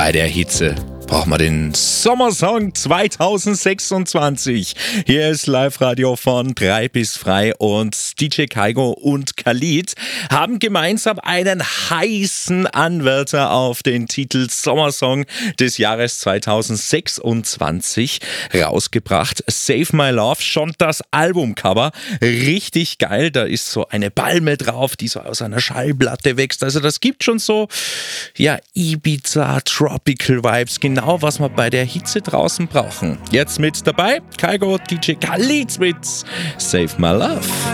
Bei der Hitze braucht man den Sommersong 2026. Hier ist Live-Radio von 3 bis frei und DJ Kaigo und Khalid haben gemeinsam einen heißen Anwärter auf den Titel Sommersong des Jahres 2026 rausgebracht. Save My Love, schon das Albumcover. Richtig geil, da ist so eine Palme drauf, die so aus einer Schallplatte wächst. Also das gibt schon so, ja, Ibiza, Tropical Vibes, genau was wir bei der Hitze draußen brauchen. Jetzt mit dabei Kaigo, DJ Khalid mit Save My Love.